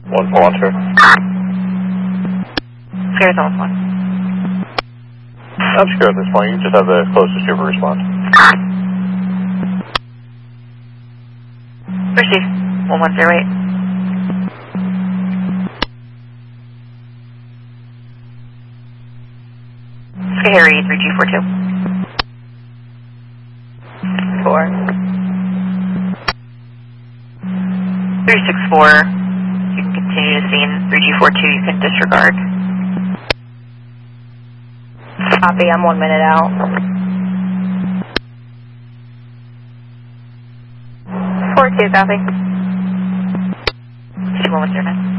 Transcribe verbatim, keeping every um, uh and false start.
one four one two. Scares almost one. I'm sure at this point, you just have the closest trooper respond. Receive. one one zero eight. Harry, three two four two. four. three six four. You can continue to scene. three G four two, you can disregard. Copy, I'm one minute out. four two, copy. two one one zero nine.